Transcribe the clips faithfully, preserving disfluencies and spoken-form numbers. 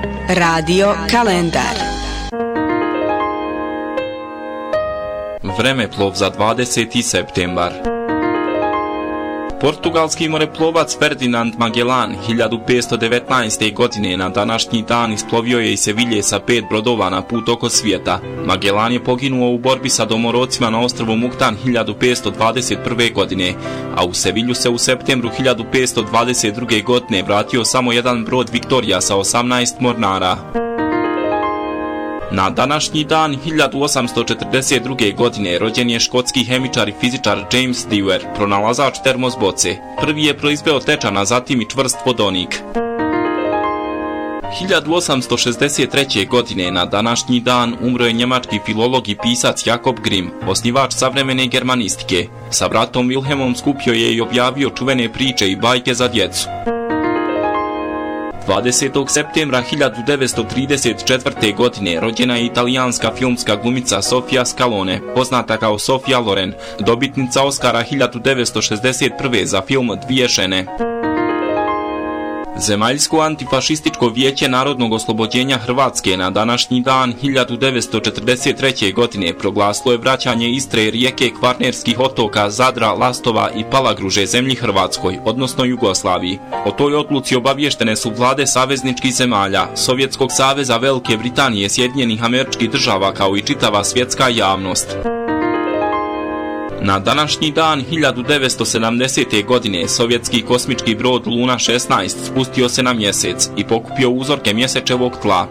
Radio kalendar. Vremeplov za dvadeseti septembar. Portugalski moreplovac Ferdinand Magellan hiljadu petsto devetnaeste. godine na današnji dan isplovio je iz Sevilje sa pet brodova na put oko svijeta. Magellan je poginuo u borbi sa domorocima na ostrvu Muktan hiljadu petsto dvadeset prve. godine, a u Sevilju se u septembru hiljadu petsto dvadeset druge. godine vratio samo jedan brod Victoria sa osamnaest mornara. Na današnji dan hiljadu osamsto četrdeset druge. godine rođen je škotski hemičar i fizičar James Dewar, pronalazač termos boce. Prvi je proizveo tečan, a zatim i čvrst vodonik. hiljadu osamsto šezdeset treće. godine na današnji dan umro je njemački filolog i pisac Jakob Grimm, osnivač savremene germanistike. Sa bratom Wilhelmom skupio je i objavio čuvene priče i bajke za djecu. dvadesetog septembra hiljadu devetsto trideset četvrte. godine rođena je italijanska filmska glumica Sofia Scalone, poznata kao Sofia Loren, dobitnica Oscara hiljadu devetsto šezdeset prve. za film Dvije žene. Zemaljsko antifašističko vijeće narodnog oslobođenja Hrvatske na današnji dan hiljadu devetsto četrdeset treće. godine proglasilo je vraćanje Istre, Rijeke, Kvarnerskih otoka, Zadra, Lastova i Palagruže zemlji Hrvatskoj, odnosno Jugoslaviji. O toj odluci obavještene su vlade savezničkih zemalja, Sovjetskog saveza, Velike Britanije, Sjedinjenih Američkih Država kao i čitava svjetska javnost. Na današnji dan hiljadu devetsto sedamdesete. godine sovjetski kosmički brod Luna šesnaest spustio se na mjesec i pokupio uzorke mjesečevog tla.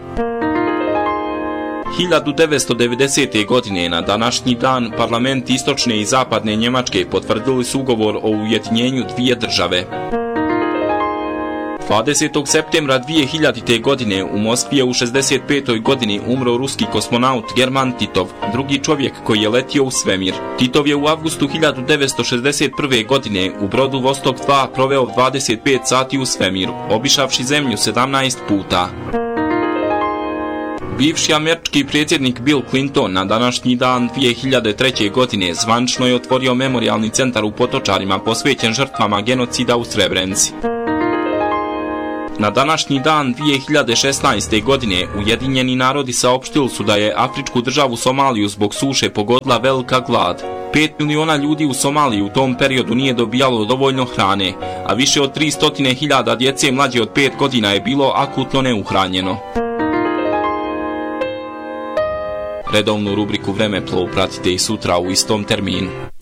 hiljadu devetsto devedesete. godine na današnji dan parlament istočne i zapadne Njemačke potvrdili su ugovor o ujedinjenju dvije države. dvadesetog septembra dvije hiljadite. godine u Moskvi je u šezdeset petoj. godini umro ruski kosmonaut German Titov, drugi čovjek koji je letio u svemir. Titov je u avgustu hiljadu devetsto šezdeset prve. godine u brodu Vostok dva proveo dvadeset pet sati u svemiru, obišavši zemlju sedamnaest puta. Bivši američki predsjednik Bill Clinton na današnji dan dvije hiljade treće. godine zvanično je otvorio memorijalni centar u Potočarima posvećen žrtvama genocida u Srebrenici. Na današnji dan dvije hiljade šesnaeste. godine Ujedinjeni narodi saopštili su da je afričku državu Somaliju zbog suše pogodila velika glad. Pet miliona ljudi u Somaliji u tom periodu nije dobijalo dovoljno hrane, a više od tristo hiljada djece mlađe od pet godina je bilo akutno neuhranjeno. Redovnu rubriku Vremeplov pratite i sutra u istom terminu.